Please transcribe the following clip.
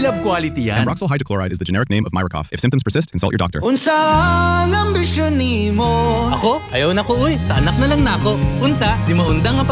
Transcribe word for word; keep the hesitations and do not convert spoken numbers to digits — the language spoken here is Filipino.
Amilab quality yan. Ambroxol hydrochloride is the generic name of Myracough. If symptoms persist, consult your doctor. Unsa ang ambisyon nimo? Ako? Ayaw na ko uy. Sa anak na lang na ako. Unta, di maundang nga